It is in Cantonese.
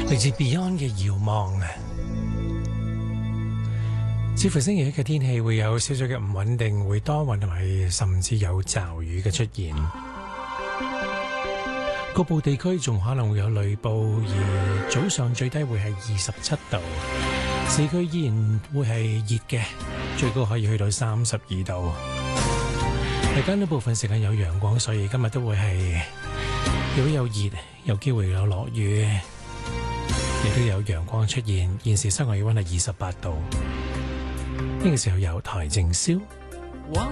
嚟自 Beyond 嘅遙望啊，似乎星期一嘅天氣會有少少嘅唔穩定，會多雲同埋甚至有驟雨嘅出現。局部地區仲可能會有雷暴，而早上最低會係27度，市區依然會係熱嘅，最高可以去到32度。日間呢部分時間有陽光，所以今日都會係如果有熱，有機會有落雨，亦都有陽光出現。現時室外氣溫係28度，呢個時候有台靜燒。